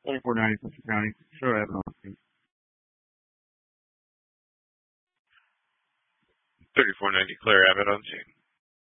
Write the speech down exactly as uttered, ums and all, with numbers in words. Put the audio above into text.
thirty-four ninety Central County. Sure, I have it on screen. thirty-four ninety Claire Abbott on scene.